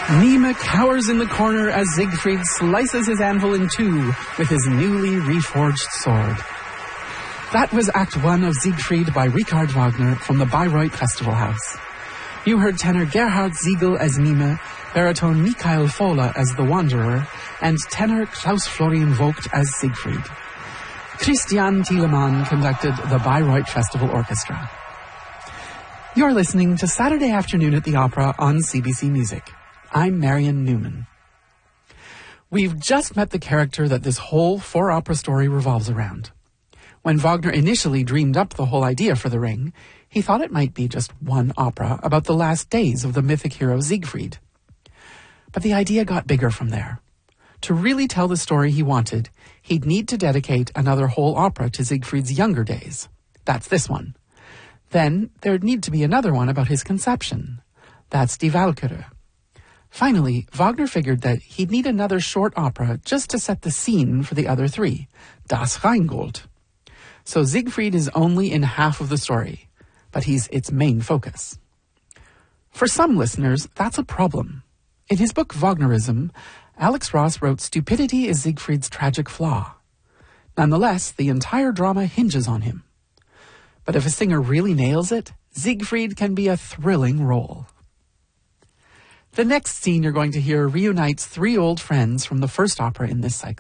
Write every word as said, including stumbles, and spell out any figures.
Mime cowers in the corner as Siegfried slices his anvil in two with his newly reforged sword. That was Act One of Siegfried by Richard Wagner from the Bayreuth Festival House. You heard tenor Gerhard Siegel as Mime, baritone Michael Fola as the Wanderer, and tenor Klaus Florian Vogt as Siegfried. Christian Thielemann conducted the Bayreuth Festival Orchestra. You're listening to Saturday Afternoon at the Opera on C B C Music. I'm Marion Newman. We've just met the character that this whole four-opera story revolves around. When Wagner initially dreamed up the whole idea for The Ring, he thought it might be just one opera about the last days of the mythic hero Siegfried. But the idea got bigger from there. To really tell the story he wanted, he'd need to dedicate another whole opera to Siegfried's younger days. That's this one. Then there'd need to be another one about his conception. That's Die Walküre. Finally, Wagner figured that he'd need another short opera just to set the scene for the other three, Das Rheingold. So Siegfried is only in half of the story, but he's its main focus. For some listeners, that's a problem. In his book Wagnerism, Alex Ross wrote stupidity is Siegfried's tragic flaw. Nonetheless, the entire drama hinges on him. But if a singer really nails it, Siegfried can be a thrilling role. The next scene you're going to hear reunites three old friends from the first opera in this cycle.